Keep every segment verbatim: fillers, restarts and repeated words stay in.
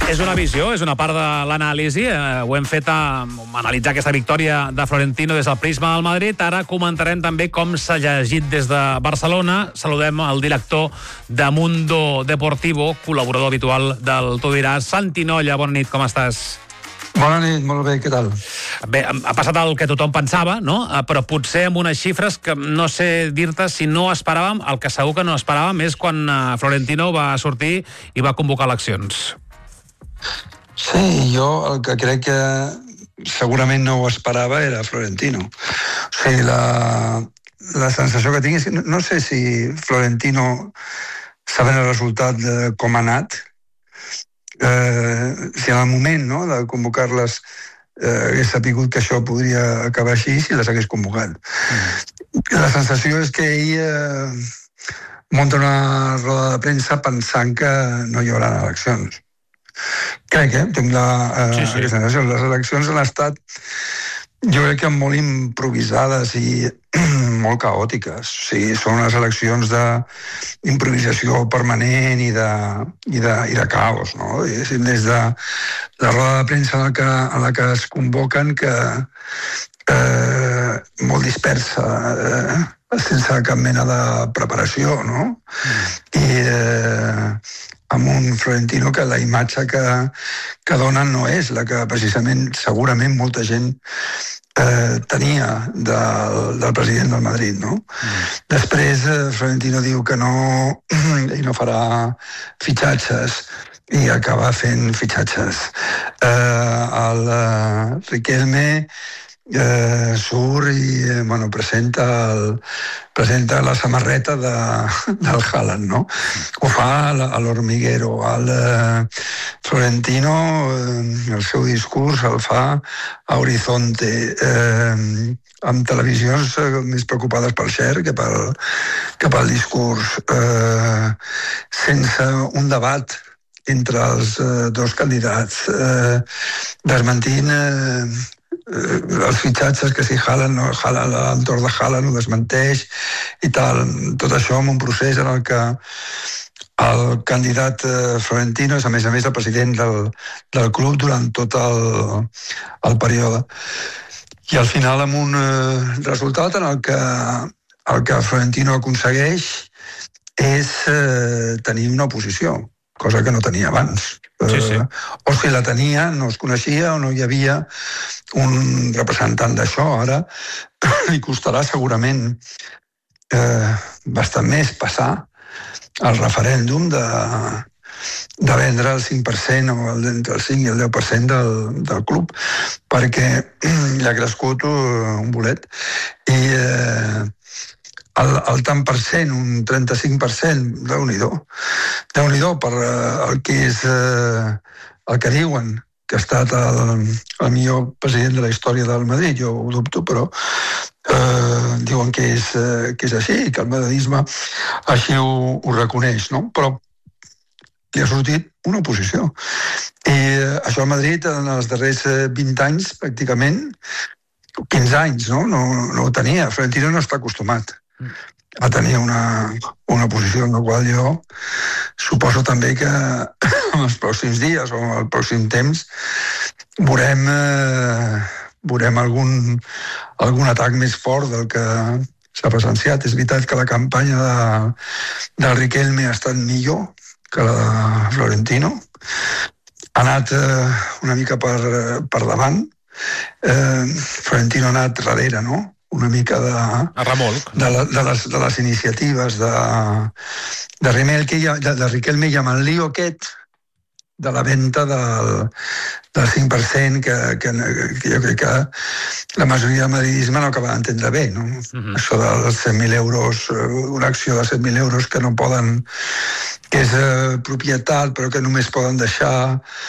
És una visió, és una part de l'anàlisi. Eh, ho hem fet a, a analitzar aquesta victòria de Florentino des del prisma del Madrid. Ara comentarem també com s'ha llegit des de Barcelona. Saludem el director de Mundo Deportivo, col·laborador habitual del Tu diràs. Santi Nolla, bona nit, com estàs? Bona nit, molt bé, què tal? Bé, ha passat el que tothom pensava, no? Però potser amb unes xifres que no sé dir-te si no esperàvem. El que segur que no esperàvem és quan Florentino va sortir i va convocar eleccions. Sí, jo el que crec que segurament no ho esperava era Florentino. O sigui, la, la sensació que tinc és que no, no sé si Florentino, sabent el resultat de com ha anat, eh, si en el moment, no, de convocar-les eh, hagués sapigut que això podria acabar així, si les hagués convocat. Mm. La sensació és que ell eh, munta una roda de premsa pensant que no hi haurà eleccions. Crec, eh? Tinc la, eh, sí, sí. aquesta sensació. Les eleccions han estat, jo crec que molt improvisades i molt caòtiques. O sigui, són unes eleccions d'improvisació permanent i de, i de, i de caos, no? I des de la roda de premsa en la que, en la que es convoquen, que eh, molt dispersa, eh, sense cap mena de preparació, no? Mm. I eh, amb un Florentino que la imatge que, que donen no és la que precisament segurament molta gent eh, tenia del, del president del Madrid, no? Mm. Després eh, Florentino diu que no, ell no farà fitxatges i acaba fent fitxatges. Eh, el eh, Riquelme Eh, surt i eh, bueno, presenta, el, presenta la samarreta de, del Haaland, no? Ho fa a l'Hormiguero. El eh, Florentino, eh, el seu discurs el fa a Horizonte, eh, amb televisions eh, més preocupades pel share que pel, que pel discurs, eh, sense un debat entre els eh, dos candidats, eh, desmentint eh, els fitxatges, que si Haaland, no, Haaland, l'entorn de Haaland ho desmenteix i tal. Tot això en un procés en el que el candidat eh, Florentino és a més a més el president del, del club durant tot el, el període. I al final amb un eh, resultat en el que el que Florentino aconsegueix és eh, tenir una oposició, cosa que no tenia abans. Sí, sí. Uh, o si la tenia, no es coneixia o no hi havia un representant d'això. Ara li costarà segurament eh, bastant més passar el referèndum de, de vendre el cinc per cent o el, entre el cinc i el deu per cent del, del club, perquè li ha crescut un bolet i eh, El, el tant per cent, un trenta-cinc per cent, Déu-n'hi-do. Déu-n'hi-do per uh, el que és uh, el que diuen, que ha estat el, el millor president de la història del Madrid. Jo ho dubto, però uh, diuen que és, uh, que és així, que el madridisme així ho, ho reconeix, no? Però li ha sortit una oposició. I uh, això al Madrid en els darrers vint anys, pràcticament, quinze anys, no? No, no ho tenia. Florentino no està acostumat a tenir una, una posició en la qual jo suposo també que en els pròxims dies o en el pròxim temps veurem, eh, veurem algun, algun atac més fort del que s'ha presenciat. És veritat que la campanya de, de Riquelme ha estat millor que la de Florentino. Ha anat eh, una mica per, per davant. Eh, Florentino ha anat darrere, no? Una mica de, de, la, de, les, de les iniciatives de, de, Rimelke, de, de Riquelme i amb el lío aquest de la venda del, del cinc per cent que, que, que jo crec que la majoria del madridisme no acaba d'entendre bé, no? Uh-huh. Això dels cent mil euros, una acció de set mil euros que no poden, que és eh, propietat però que només poden deixar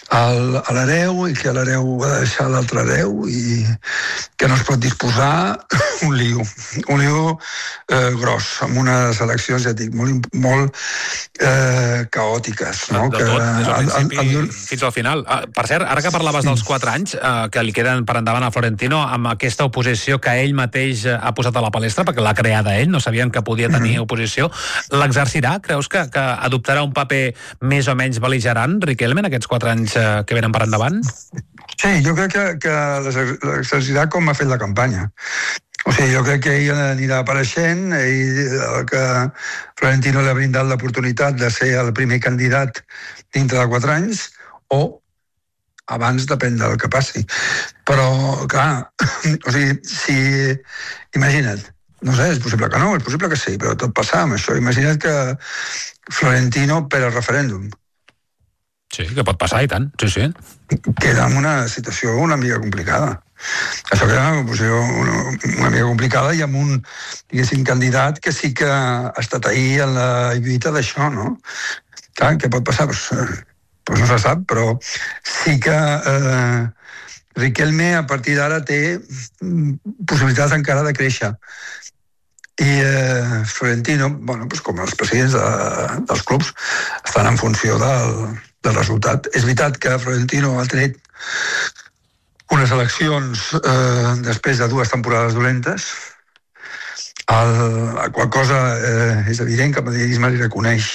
al, a l'hereu i que l'hereu va deixar l'altre hereu i que no es pot disposar un lío, un lío eh, gros, amb unes eleccions, ja dic, molt, molt eh, caòtiques. No? De, de tot, des del principi el, el, el... fins al final. Ah, per cert, ara que parlaves dels quatre anys eh, que li queden per endavant a Florentino, amb aquesta oposició que ell mateix ha posat a la palestra, perquè l'ha creada ell, no sabien que podia tenir oposició, l'exercirà? Creus que, que adoptarà un paper més o menys bel·ligerant, Riquelme, en aquests quatre anys que venen per endavant? Sí, jo crec que, que l'exercirà com ha fet la campanya. O sigui, jo crec que ell anirà apareixent, ell, el que Florentino li ha brindat l'oportunitat de ser el primer candidat dintre de quatre anys, o abans, depèn del que passi. Però, clar, o sigui, si... Imagina't, no sé, és possible que no, és possible que sí, però tot passa amb això. Imagina't que Florentino per al referèndum. Sí, que pot passar, i tant, sí, sí. Queda en una situació una mica complicada. Això queda en una posició una, una mica complicada i amb un, diguéssim, candidat que sí que ha estat ahir en la lluita d'això, no? Clar, què pot passar? Pues, eh, pues no se sap, però sí que eh, Riquelme a partir d'ara té possibilitats encara de créixer. I eh, Florentino, bueno, pues com els presidents de, dels clubs, estan en funció del, del resultat. És veritat que Florentino ha tret unes eleccions eh, després de dues temporades dolentes, el, la qual cosa eh, és evident que el madridisme li reconeix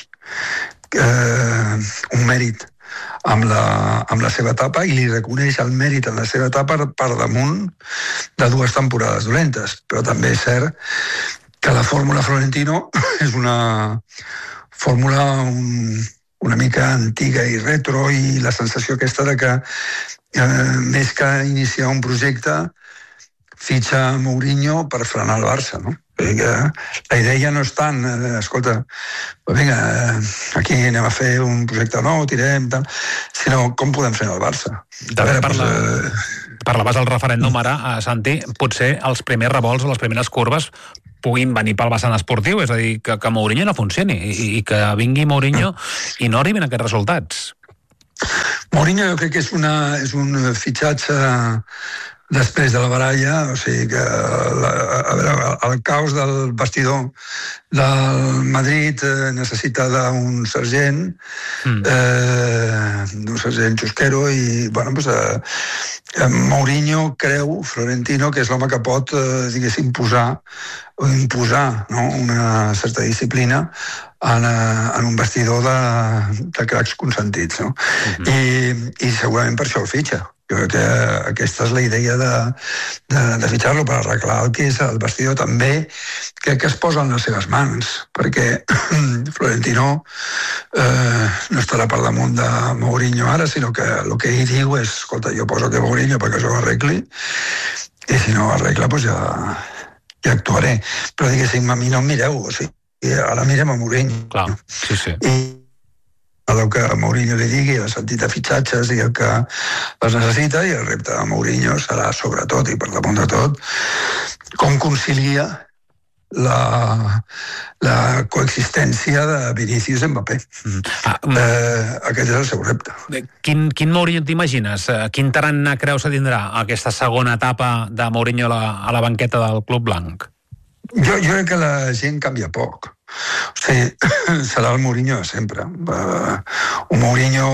eh, un mèrit amb la, amb la seva etapa i li reconeix el mèrit en la seva etapa per, per damunt de dues temporades dolentes. Però també és cert que la fórmula Florentino és una fórmula un, una mica antiga i retro, i la sensació aquesta de que eh, més que iniciar un projecte fitxa Mourinho per frenar el Barça, no? Perquè la idea no és tant, eh, escolta, vinga, eh, aquí anem a fer un projecte nou, tirem, tal, sinó com podem frenar el Barça. De veure, parla... pues, eh... parlaves del referèndum ara, a Santi, potser els primers revolts o les primeres curves puguin venir pel vessant esportiu, és a dir, que, que Mourinho no funcioni i, i que vingui Mourinho i no arribin aquests resultats. Mourinho jo crec que és, una, és un fitxatge després de la baralla, o sigui que la, a veure, el caos del vestidor del Madrid eh, necessita d'un sergent, mm. eh, d'un sergent xusquero, i bueno, pues, eh, Mourinho creu, Florentino, que és l'home que pot, eh, diguéssim, posar o imposar, no?, una certa disciplina en, en un vestidor de, de cracs consentits, no? Mm-hmm. I, i segurament per això el fitxa. Jo crec que aquesta és la idea de, de, de fitxar-lo per arreglar el que és el vestidor. També crec que es posa en les seves mans, perquè Florentino eh, no estarà per damunt de Mourinho ara, sinó que el que ell diu és, escolta, jo poso que Mourinho perquè això ho arregli, i si no ho arregla, doncs ja, ja actuaré. Però diguéssim, a mi no em mireu, o sigui, ara mirem a Mourinho. Clar, sí, sí. I el que Mourinho li digui, el sentit de fitxatges i el que les necessita, i el repte de Mourinho serà sobretot i per damunt de tot com concilia la, la coexistència de Vinícius i Mbappé. Mm. Ah, mm. Eh, aquest és el seu repte. Quin, quin Mourinho t'imagines? Quin tarannà creus que tindrà aquesta segona etapa de Mourinho a la, a la banqueta del Club Blanc? Jo, jo crec que la gent canvia poc. O sigui, serà el Mourinho de sempre. Uh, un Mourinho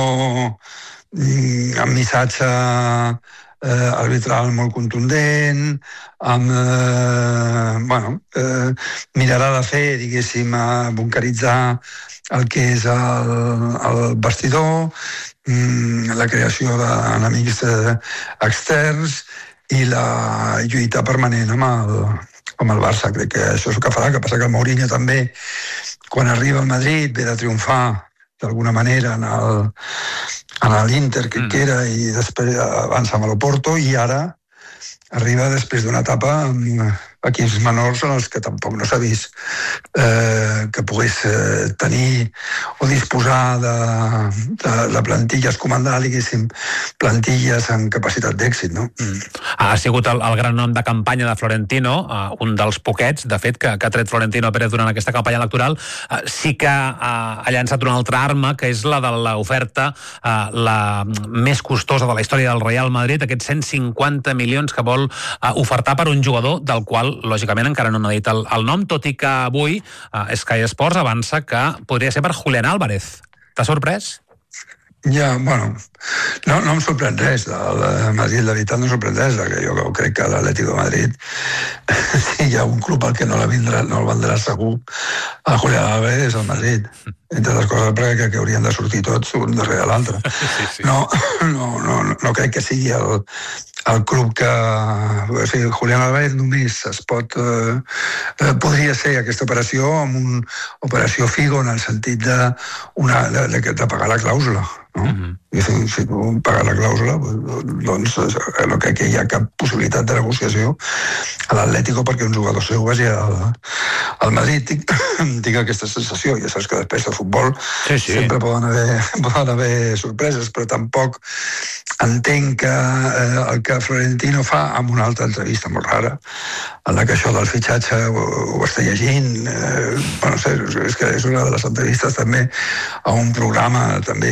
mm, amb missatge uh, arbitral molt contundent, amb, uh, bueno, uh, mirarà de fer, diguéssim, a bunkeritzar el que és el, el vestidor, mm, la creació d'enemics externs i la lluita permanent amb el com el Barça. Crec que això és el que farà. Que passa que el Mourinho també, quan arriba al Madrid, ve de triomfar d'alguna manera en el, en l'Inter, que mm. era, i després avança amb l'Oporto, i ara arriba després d'una etapa amb, equips menors en els que tampoc no s'ha vist eh, que pogués eh, tenir o disposar de, de, de plantilles, comandar, diguéssim, plantilles amb capacitat d'èxit, no? Mm. Ha sigut el, el gran nom de campanya de Florentino, uh, un dels poquets, de fet, que, que ha tret Florentino Pérez durant aquesta campanya electoral. Uh, sí que uh, ha llançat una altra arma, que és la de l'oferta uh, la més costosa de la història del Real Madrid, aquests cent cinquanta milions que vol uh, ofertar per un jugador del qual, lògicament, encara no n'ha dit el, el nom, tot i que avui uh, Sky Sports avança que podria ser per Julián Álvarez. T'ha sorprès? Ja, bueno, no, no em sorprèn res. El Madrid, la veritat, no em sorprèn res. Jo crec que l'Atlético de Madrid, si hi ha un club al que no, la vindrà, no el vendrà segur, a Julián Álvarez és el Madrid. Entre les coses, perquè que haurien de sortir tots un darrere l'altre. Sí, sí. No, no, no, no crec que sigui el, el club que... O sigui, Julián Álvarez només es pot... Eh, podria ser aquesta operació amb una operació Figo en el sentit de, una, de, de, de pagar la clàusula. No? Uh-huh. I si, si tu pagar la clàusula, doncs no crec que hi ha cap possibilitat de negociació a l'Atlético perquè un jugador seu vagi al, al Madrid. Tinc, tinc aquesta sensació, ja saps que després del futbol sí, sí. sempre poden haver, poden haver sorpreses, però tampoc entenc que eh, el que Florentino fa amb una altra entrevista molt rara, en la que això del fitxatge ho, ho està llegint, eh, bueno, no sé, és que és una de les entrevistes també a un programa també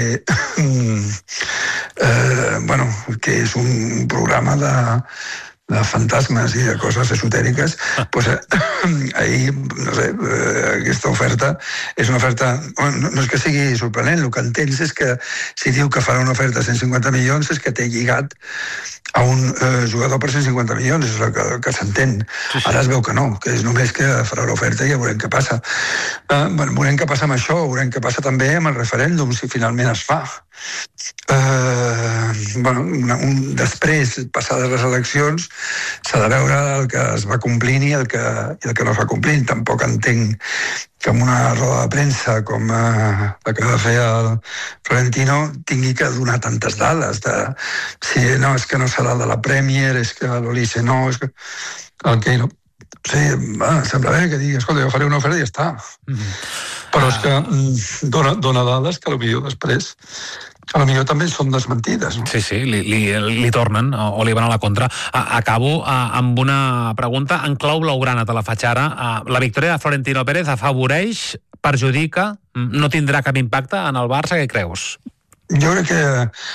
eh, bueno, que és un programa de de fantasmes i de coses esotèriques, doncs eh, ahir, no sé, eh, aquesta oferta és una oferta, no, no és que sigui sorprenent, el que entens és que si diu que farà una oferta de cent cinquanta milions és que té lligat a un eh, jugador per cent cinquanta milions, és el que, que s'entén. Sí, sí. Ara es veu que no, que és només que farà l'oferta i ja veurem què passa. Eh, bueno, veurem què passa amb això, veurem què passa també amb el referèndum, si finalment es fa. Eh, bueno, una, un, després, passades les eleccions, s'ha de veure el que es va complint i el que, i el que no es va complint. Tampoc entenc que en una roda de premsa com eh, la que va fer el Florentino tingui que donar tantes dades de si no, és que no serà de la Premier, és que l'Olice no, és que el que no... Sí, va, sembla bé que digui, escolta, jo faré una oferta i ja està. Mm-hmm. Però és que mm, dona, dona dades que potser després a lo millor també són desmentides. No? Sí, sí, li, li, li tornen o li van a la contra. Acabo amb una pregunta en clau blaugrana, te la faig ara. La victòria de Florentino Pérez afavoreix, perjudica, no tindrà cap impacte en el Barça, què creus? Jo crec que